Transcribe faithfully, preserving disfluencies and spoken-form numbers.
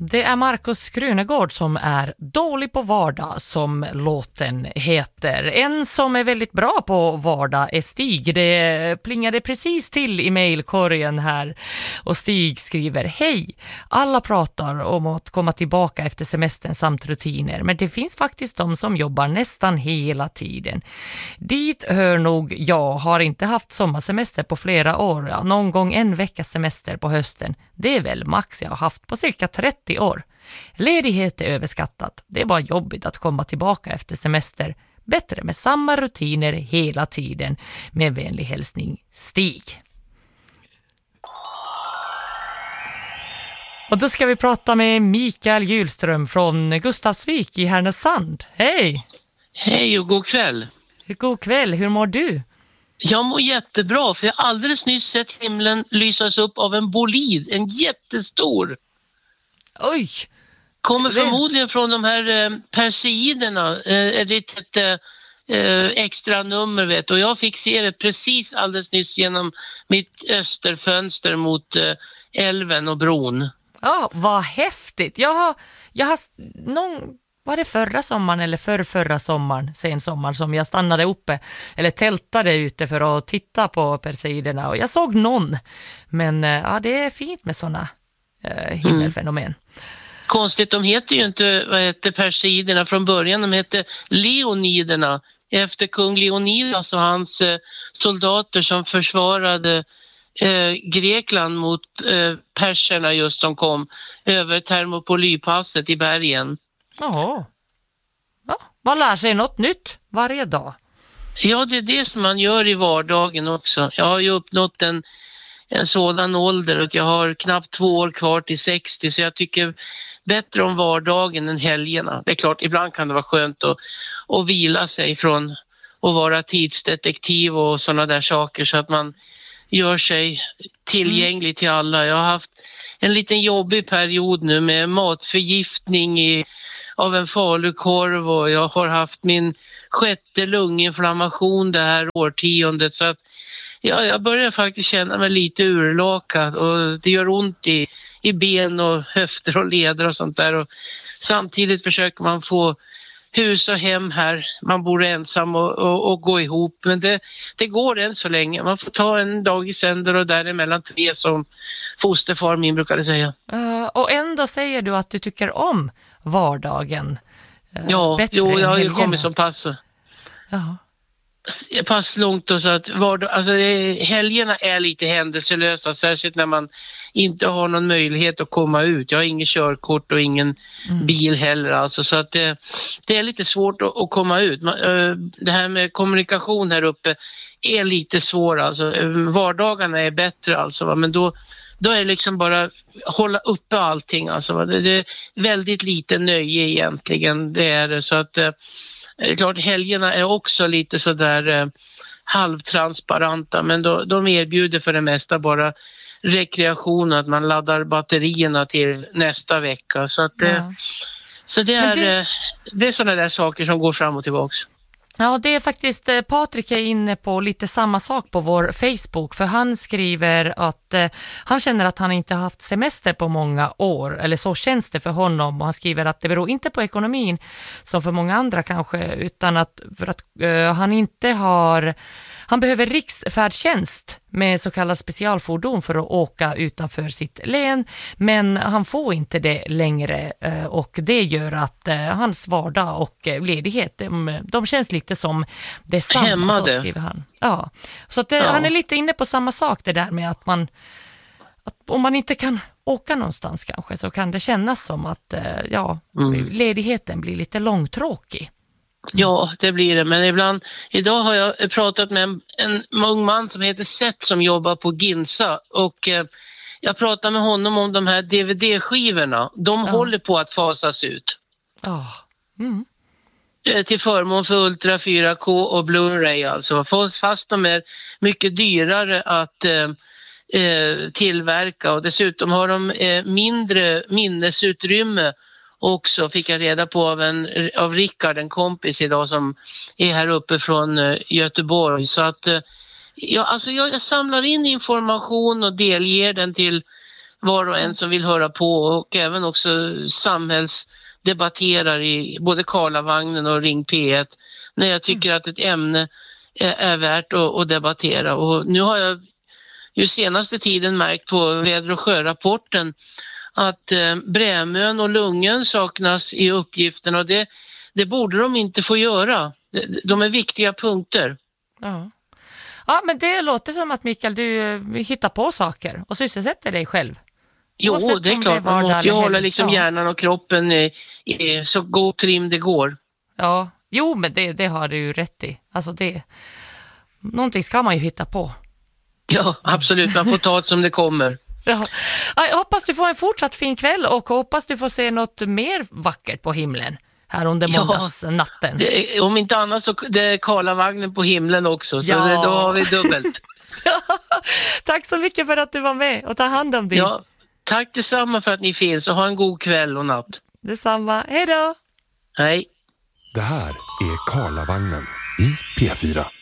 Det är Markus Krunegård som är dålig på vardag, som låten heter. En som är väldigt bra på vardag är Stig. Det plingade precis till i mejlkorgen här. Och Stig skriver: Hej, alla pratar om att komma tillbaka efter semestern samt rutiner. Men det finns faktiskt de som jobbar nästan hela tiden. Dit hör nog jag, har inte haft sommarsemester på flera år. Ja, någon gång en veckas semester på hösten. Det är väl max jag har haft på cirka trettio år. Ledighet är överskattat. Det är bara jobbigt att komma tillbaka efter semester. Bättre med samma rutiner hela tiden. Med vänlig hälsning, Stig. Och då ska vi prata med Mikael Hjulström från Gustavsvik i Härnösand. Hej! Hej och god kväll. God kväll, hur mår du? Jag mår jättebra, för jag har alldeles nyss sett himlen lysas upp av en bolid, en jättestor. Oj! Kommer förmodligen från de här eh, Perseiderna, eh, ett litet eh, extra nummer vet. Och jag fick se det precis alldeles nyss genom mitt österfönster mot eh, älven och bron. Ja, vad häftigt. Jag har, jag har någon... Var det förra sommaren eller för förra sommaren, sen sommaren, som jag stannade uppe eller tältade ute för att titta på Perseiderna, och jag såg någon. Men ja, det är fint med sådana eh, himmelfenomen. Mm. Konstigt, de heter ju inte, vad heter Perseiderna från början, de heter Leoniderna efter kung Leonidas och hans eh, soldater som försvarade eh, Grekland mot eh, perserna just som kom över Thermopyläpasset i bergen. Jaha. Ja, man lär sig något nytt varje dag. Ja, det är det som man gör i vardagen också. Jag har ju uppnått en, en sådan ålder att jag har knappt två år kvar till sextio, så jag tycker bättre om vardagen än helgerna. Det är klart, ibland kan det vara skönt att, att vila sig från att vara tidsdetektiv och sådana där saker så att man gör sig tillgänglig till alla. Jag har haft en liten jobbig period nu med matförgiftning i av en falukorv och jag har haft min sjätte lunginflammation det här årtiondet, så att ja, jag börjar faktiskt känna mig lite urlakad och det gör ont i, i ben och höfter och leder och sånt där, och samtidigt försöker man få hus och hem här, man bor ensam och, och, och gå ihop, men det, det går än så länge, man får ta en dag i sänder och däremellan tre som fosterfar min brukade säga. Uh, och ändå säger du att du tycker om vardagen. Uh, ja, jo, jag har ju kommit som pass. Ja. Pass långt och så att vardag, alltså helgerna är lite händelselösa, särskilt när man inte har någon möjlighet att komma ut. Jag har ingen körkort och ingen mm. bil heller, alltså, så att det, det är lite svårt att, att komma ut. Det här med kommunikation här uppe är lite svårt, alltså vardagarna är bättre alltså, men då Då är det liksom bara hålla uppe allting. Alltså. Det är väldigt lite nöje egentligen. Det är det. Så att det är klart, helgerna är också lite sådär eh, halvtransparenta. Men då, de erbjuder för det mesta bara rekreation, att man laddar batterierna till nästa vecka. Så, att, eh, ja. så det är, det... det är sådana där saker som går fram och tillbaka. Ja, det är faktiskt, Patrik är inne på lite samma sak på vår Facebook, för han skriver att eh, han känner att han inte har haft semester på många år, eller så känns det för honom, och han skriver att det beror inte på ekonomin som för många andra kanske, utan att, för att eh, han inte har, han behöver riksfärdtjänst med så kallad specialfordon för att åka utanför sitt län, men han får inte det längre, och det gör att hans vardag och ledighet, de, de känns lite som det samma. Hämmade. Så skriver han. Ja. Så att det, ja. Han är lite inne på samma sak, det där med att man, att om man inte kan åka någonstans kanske, så kan det kännas som att ja, mm. ledigheten blir lite långtråkig. Ja, det blir det. Men ibland, idag har jag pratat med en, en ung man som heter Seth som jobbar på Ginsa, och eh, jag pratar med honom om de här D V D-skivorna. De ja. håller på att fasas ut. Ja. Mm. Eh, till förmån för Ultra fyra K och Blu-ray alltså. Fast de är mycket dyrare att eh, eh, tillverka, och dessutom har de eh, mindre minnesutrymme. Också fick jag reda på av, en, av Rickard, en kompis idag som är här uppe från uh, Göteborg. Så att uh, ja, alltså jag, jag samlar in information och delger den till var och en som vill höra på, och även också samhällsdebatterar i både Karlavagnen och Ring P ett när jag tycker mm. att ett ämne är, är värt att, att debattera. Och nu har jag ju senaste tiden märkt på väder- och sjörapporten att eh, Brämön och Lungön saknas i uppgiften, och det, det borde de inte få göra. De, de är viktiga punkter. Ja. Ja, men det låter som att Mikael, du hittar på saker och sysselsätter dig själv. Jo, oavsett det är klart. Man måste ju hålla liksom ja. hjärnan och kroppen i, i så god trim det går. Ja, jo, men det, det har du ju rätt i. Alltså det, någonting ska man ju hitta på. Ja, absolut. Man får ta det som det kommer. Ja. Jag hoppas du får en fortsatt fin kväll, och hoppas du får se något mer vackert på himlen här under måndagsnatten. Ja, om inte annat så det är Karlavagnen på himlen också, så ja. det, då har vi dubbelt. Tack så mycket för att du var med, och ta hand om dig. Ja, tack detsamma för att ni finns, och ha en god kväll och natt. Detsamma, hej då! Hej. Det här är Karlavagnen i P fyra.